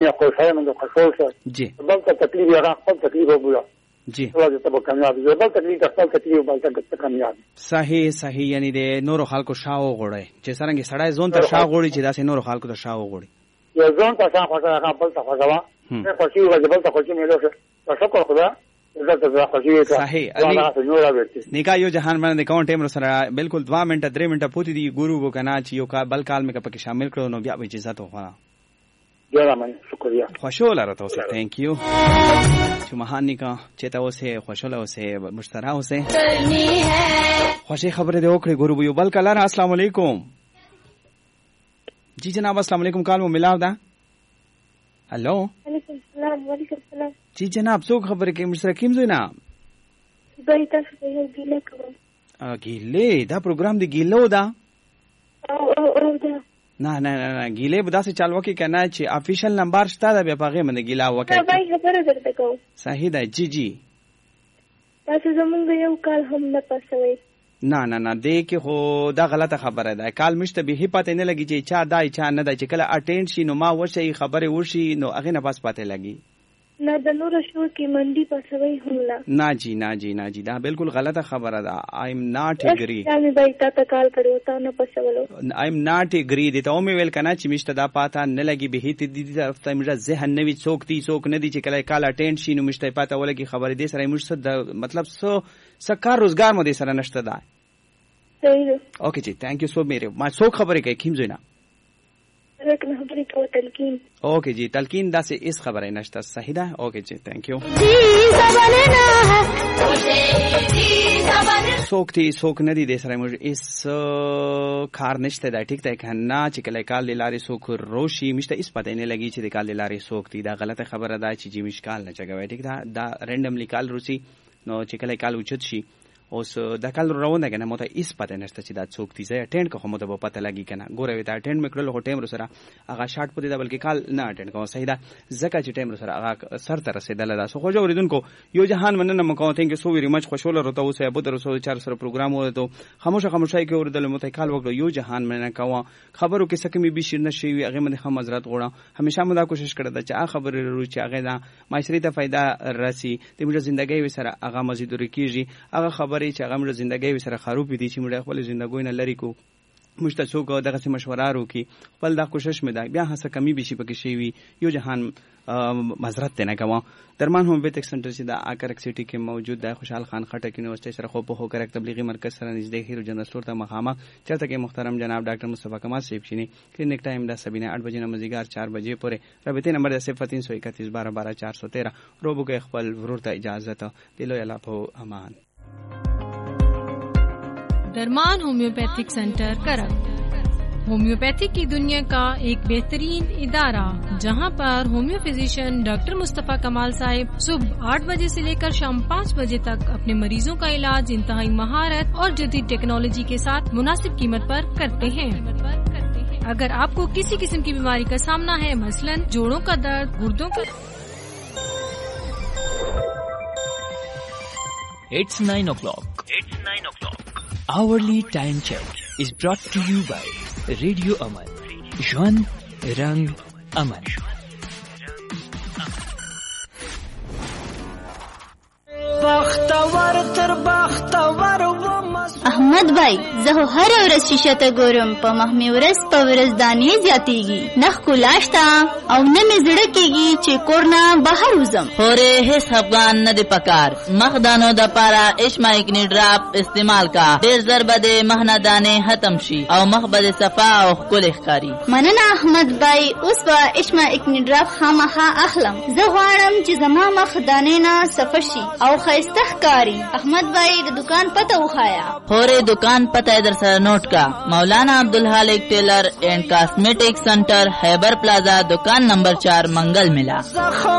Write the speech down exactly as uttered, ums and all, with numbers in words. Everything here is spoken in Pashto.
یا خوشاله من خوشاله شه جی بل ته تکلیف یا خپل تکلیف وګورئ جی راځي ته کامیاب دي بل تکلیف خپل تکلیف بل ته کامیاب صحیح صحیح یعنی د نورو خلکو شاو غوړي چې څنګه سړی ځون ته شاو غوړي چې داسې نورو خلکو ته شاو غوړي یا ځون ته شاو غوړي هغه بل ته خوشاله نه خوشي وځي بل ته خوشي ملو شه شکر خدا صحیح نیکا یو جهان باندې کوم ټیم سره بالکل دوا منټه درې منټه پوتی دی ګورو وو کنه چې یو کا بل کال مې پکې شامل کړو نو بیا به اجازه وخواه ډیر من شکریہ خوشاله راته اوسه ثانک یو چې مهان نیکا چې تاسو خوشاله اوسه مشترا اوسه خوشي خبره دی وکړي ګورو یو بل کلر السلام علیکم جی جناب السلام علیکم کال مو ملاو دا هلو وعلیکم السلام وعلیکم السلام جی جناب څوک خبرې کوي مشترا کیم زوی نه دوی تاسو ته ګیله کوم ا ګیله دا پروګرام دی ګیلو دا او او او دا نه نه نه ګیله به داسې چالو کې کنه چې افیشل نمبر شته دا بیا پاغه باندې ګیلا وکړي دا به خبره درته کوم صحیح ده جی جی تاسو زمونږ یو کال هم نه پاسوي نه نه نه دې کې خو دا غلطه خبره ده کال مشته به پته نه لګي چې چا دای چا نه دای چې کله اټینډ شي نو ما وشي خبره وشي نو هغه نه پاس پته لګي نه د نور شو کې منډي پاسوي هم نه نه جی نه جی نه جی دا بالکل غلطه خبره ده آی ایم ناٹ اگری یعنی بای تا ته کال کړو تا نه پاسولو آی ایم ناٹ اگری دې ته مې ویل کنه چې مشته دا پاته نه لګي به ته دې طرف ته مې ذهن نه وي څوک دي څوک نه دي چې کله کال اټینډ شي نو مشته پاته ولګي خبره دې سره مشته مطلب سو سکار روزګار مو دې سره نشته ده صحیح اوکے جی تھینک یو سو میرے ما څوک خبرې کوي کیم زوینا رکن خبرې کوي تلقین اوکے جی تلقین دا سے اس خبرې نشته صحیح ده اوکے جی تھینک یو څوک تی څوک نه دی د سره موږ اس کار نشته دا ټیک ته کنه چې کله کال لارې څوک روشي مشته اس پته نه لګي چې د کال لارې څوک دی دا غلطه خبره ده چې جی مشکال نه چګوي ټیک ده دا رینډملی کال روسی نو چې کله کال اوچت شي اوس د کال روانه کنه مو ته اس پته نشته چې دا څوک دی زه اټینډ کوم ته په پته لګي کنه ګوره وی دا اټینډ میکړل هو ټیم سره هغه شارټ پدې دا بلکې کال نه اټینډ کوم صحیح ده زکه چې ټیم سره هغه سر ته رسیدل دا سو خو جو ریدونکو یو جهان مننه مکو ثانک یو سو ویری مچ خوشاله راته اوسه ابو در رسول چار سره پروګرام وره ته خاموشه خاموشای کې اوردل مو ته کال وکړو یو جهان مننه کوه خبرو کې سکمی به شیر نشي وي هغه من هم حضرت غوړه همیشه مو دا کوشش کړه چې هغه خبره رو چې هغه دا معاشري ته फायदा راسي د موږ ژوندۍ سره هغه مزید ورکیږي هغه خبره چې هغه موږ ژوندۍ گئی سره خروب دي چې موږ خپل ژوندۍ نه لري کو مشتڅو کو دغه سم مشوره وکي خپل دا کوشش مې دا بیا هڅه کمی به شي پکې شي وي یو جهان معذرت نه کوم درمان هوم بیت سنټر چې دا اکرک سټي کې موجود دی خوشحال خان خټک یونیورسيټي سره خو په هو کرک تبلیغي مرکز سره نږدې هیرو جنرال سٹور ته مخامخ چرته کې محترم جناب ډاکټر مصطفی کمال صاحب شینی کلینک ټایم دا سبینه آٹھ بجې نه مزیګار چار بجې پورې رابطه نمبر صفر تین سو اکتیس بارہ بارہ چار سو تیرہ روبو کې خپل ورور ته اجازه ته دلو الله په امان दरमान homeopathic centre करक होम्योपैथी की दुनिया का एक बेहतरीन इदारा जहां पर होम्यो फिजिशियन डॉक्टर मुस्तफा कमाल साहिब सुबह आठ बजे से लेकर शाम पाँच बजे तक अपने मरीजों का इलाज इंतहाई महारत और जदीद टेक्नोलॉजी के साथ मुनासिब कीमत पर करते हैं। अगर आपको किसी किस्म की बीमारी का सामना है, मसलन जोड़ों का दर्द, गुर्दों का It's nine o'clock. It's nine o'clock. Hourly time check is brought to you by Radio Aman. Jwan Rang Aman. احمد بھائی زه هر ورځ شیشه ته ګورم په مخ مې ورځ په ورځ دانې زیاتېږي نخ کولاشتا او نه مې زړه کېږي چې کور نه بهر وځم خورې هیڅ افغان نه دی پکار مخ دانو د پاره اشمایکنی ډراپ استعمال کا ډېر زر به د مخ نه دانې ختم شي او مخ به صفا او ښکلی ښکاري. مننه احمد بھائی اوس به اشمایکنی ډراپ خامخا اخلم. زه غواړم چې زما مخ دانې نه صفا شي او ښایسته ښکاري. احمد بھائی د دکان پته وښایه. خورې دکان پته در سره نوٹ کا مولانا عبدالحالق ٹیلر اینڈ کاسمیٹک سینٹر خیبر پلازا دکان نمبر چار منگل ملا.